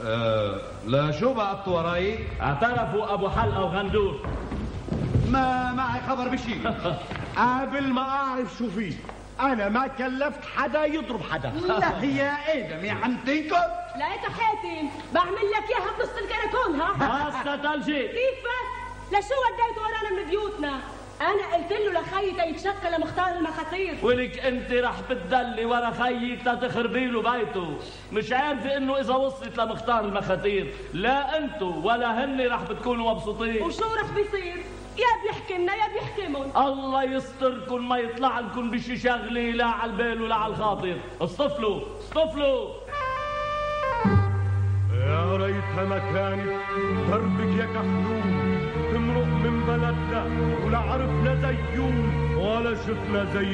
لا شو بعت وراي؟ اعترفوا ابو حلقه وغندور. ما معي خبر بشي. قبل ما اعرف شو فيه انا ما كلفت حدا يضرب حدا. لا يا ادم يا عم تنكر. لقيت حاتم بعمل لك اياها بنص الكراكون. ها هسه تلجي كيف بس؟ لشو وديته ورانا من بيوتنا؟ انا قلت له لخيي تيتشكى لمختار المخاطير. ولك انت رح بتدلي ورا خيك تخربي له بيته. مش عارفه انه اذا وصلت لمختار المخاطير لا انتو ولا هن رح بتكونوا مبسوطين. وشو رح بيصير؟ يا بيحكي لنا يا بيحكمن. الله يستركن ما يطلع لكم بشي شغله لا على البال ولا على الخاطر. اصطفلوا اصطفلوا. يا ريتها ما كانت دربك يا كحلول تمرق من بلدنا ولا عرفنا زيون ولا شفنا زي